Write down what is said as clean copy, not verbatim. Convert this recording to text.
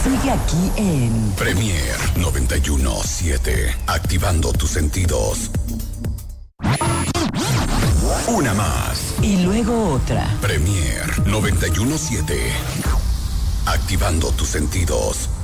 Sigue aquí en Premier 91.7, activando tus sentidos. Una más. y luego otra. Premier 91.7, activando tus sentidos.